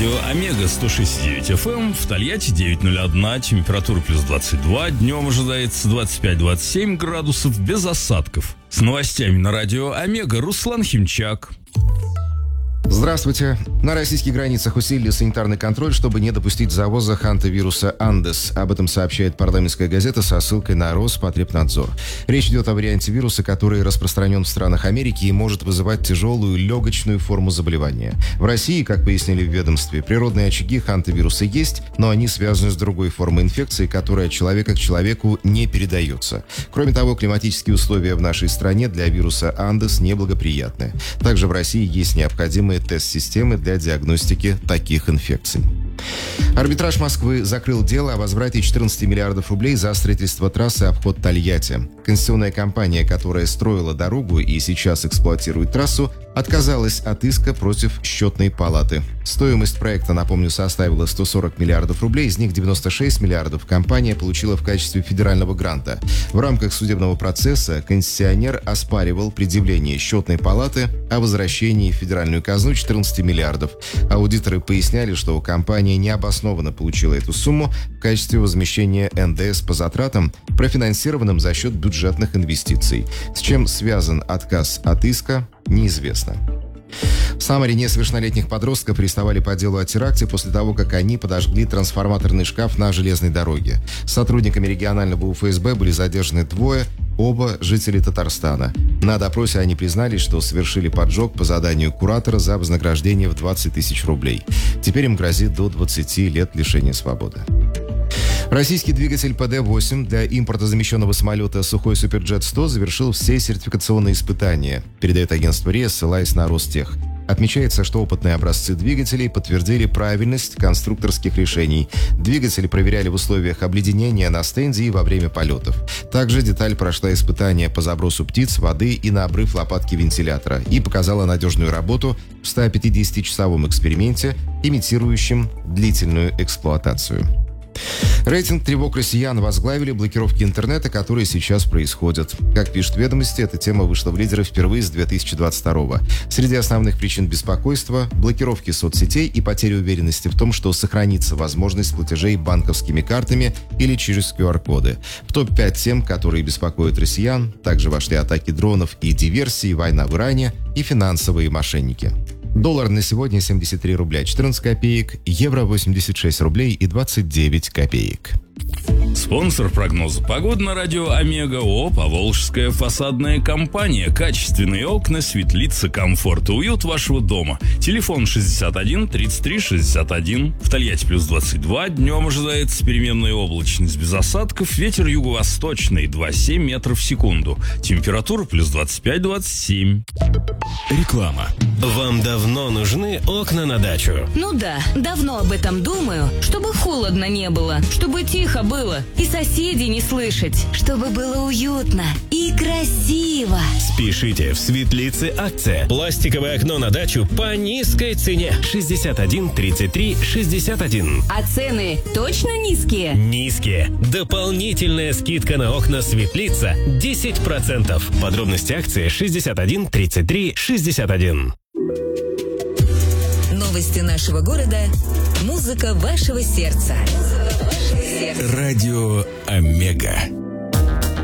Радио Омега 106.9 FM, в Тольятти 9.01, температура плюс 22, днем ожидается 25-27 градусов, без осадков. С новостями на Радио Омега Руслан Химчак. Здравствуйте. На российских границах усилили санитарный контроль, чтобы не допустить завоза хантавируса Андес. Об этом сообщает парламентская газета со ссылкой на Роспотребнадзор. Речь идет о варианте вируса, который распространен в странах Америки и может вызывать тяжелую легочную форму заболевания. В России, как пояснили в ведомстве, природные очаги хантавируса есть, но они связаны с другой формой инфекции, которая от человека к человеку не передается. Кроме того, климатические условия в нашей стране для вируса Андес неблагоприятны. Также в России есть необходимые тест-системы для диагностики таких инфекций. Арбитраж Москвы закрыл дело о возврате 14 миллиардов рублей за строительство трассы обход Тольятти. Концессионная компания, которая строила дорогу и сейчас эксплуатирует трассу, отказалась от иска против счетной палаты. Стоимость проекта, напомню, составила 140 миллиардов рублей, из них 96 миллиардов компания получила в качестве федерального гранта. В рамках судебного процесса концессионер оспаривал предъявление счетной палаты о возвращении в федеральную казну 14 миллиардов. Аудиторы поясняли, что компания необоснованно получила эту сумму в качестве возмещения НДС по затратам, профинансированным за счет бюджетных инвестиций. С чем связан отказ от иска, неизвестно. В Самаре несовершеннолетних подростков арестовали по делу о теракте после того, как они подожгли трансформаторный шкаф на железной дороге. С сотрудниками регионального УФСБ были задержаны двое, оба жители Татарстана. На допросе они признались, что совершили поджог по заданию куратора за вознаграждение в 20 тысяч рублей. Теперь им грозит до 20 лет лишения свободы. Российский двигатель ПД-8 для импортозамещенного самолета «Сухой Суперджет-100» завершил все сертификационные испытания, передает агентство РИА, ссылаясь на Ростех. Отмечается, что опытные образцы двигателей подтвердили правильность конструкторских решений. Двигатели проверяли в условиях обледенения на стенде и во время полетов. Также деталь прошла испытания по забросу птиц, воды и на обрыв лопатки вентилятора и показала надежную работу в 150-часовом эксперименте, имитирующем длительную эксплуатацию. Рейтинг тревог россиян возглавили блокировки интернета, которые сейчас происходят. Как пишут ведомости, эта тема вышла в лидеры впервые с 2022-го. Среди основных причин беспокойства – блокировки соцсетей и потеря уверенности в том, что сохранится возможность платежей банковскими картами или через QR-коды. В топ-5 тем, которые беспокоят россиян, также вошли атаки дронов и диверсии, война в Иране и финансовые мошенники. Доллар на сегодня 73 рубля 14 копеек, евро 86 рублей и 29 копеек. Спонсор прогноза погоды на Радио Омега ООО «Поволжская фасадная компания». Качественные окна, светлица, комфорт и уют вашего дома. Телефон 61 33 61. В Тольятти плюс 22. Днем ожидается переменная облачность без осадков. Ветер юго-восточный 2,7 метров в секунду. Температура плюс 25-27. Реклама. Вам давно нужны окна на дачу? Ну да, давно об этом думаю. Чтобы холодно не было, чтобы тихо было и соседей не слышать, чтобы было уютно и красиво. Спешите, в Светлице акция. Пластиковое окно на дачу по низкой цене. 61 33 61. А цены точно низкие? Низкие. Дополнительная скидка на окна Светлица 10%. Подробности акции 61 33 61. Новости нашего города. Музыка вашего сердца. Радио Омега.